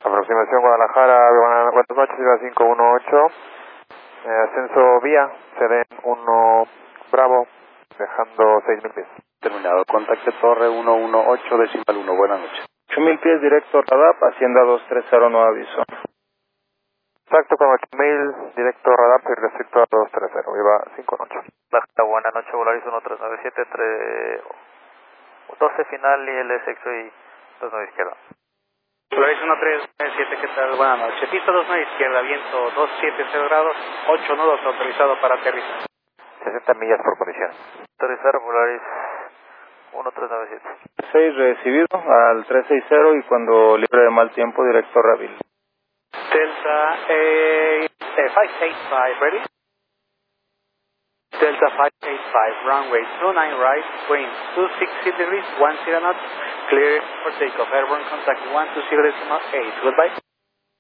Aproximación Guadalajara, buenas noches, Viva 518. Ascenso vía, Seden 1 Bravo, dejando 6.000 pies. Terminado, contacte Torre 118 decimal 1, buenas noches. 8.000 pies directo Radap, Hacienda 230, no aviso. Exacto, con 8.000, directo Radap y restricto a 230, Viva 518. Baja, buenas noches, Volaris 1397, 12 final y el sexo y 29 izquierda. Volaris 1397, ¿qué tal? Buenas noches. Pista 29 izquierda, viento 270 grados, 8 nudos autorizado para aterrizar. 60 millas por condición. Aterrizar, Volaris 1397. 6 recibido al 360 y cuando libre de mal tiempo directo Ravil. Delta 585, ready? Delta 585, runway 29 right, wind 260 degrees, 10 knots, clear for takeoff, airborne contact 120.8, goodbye.